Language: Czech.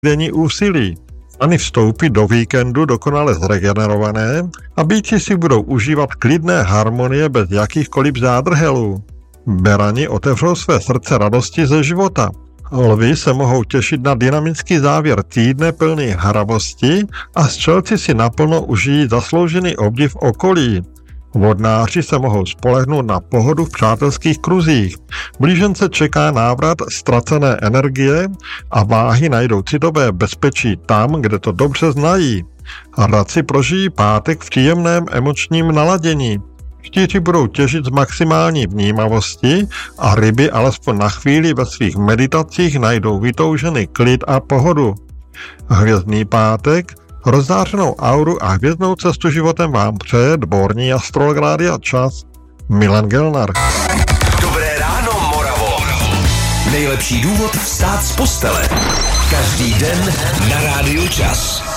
denní úsilí. Ani vstoupí do víkendu dokonale zregenerované a býti si budou užívat klidné harmonie bez jakýchkoliv zádrhelů. Berani otevřou své srdce radosti ze života. Lvi se mohou těšit na dynamický závěr týdne plný hravosti a střelci si naplno užijí zasloužený obdiv okolí. Vodnáři se mohou spolehnout na pohodu v přátelských kruzích. Blížence čeká návrat ztracené energie a váhy najdou citové bezpečí tam, kde to dobře znají. Raci prožijí pátek v příjemném emočním naladění. Štíři budou těžit z maximální vnímavosti a ryby alespoň na chvíli ve svých meditacích najdou vytoužený klid a pohodu. Hvězdný pátek, rozzářenou auru a hvězdnou cestu životem vám přeje dvorní astrolog Rádia Čas Milan Gelnar. Dobré ráno, Moravo. Nejlepší důvod vstát z postele. Každý den na Rádiu Čas.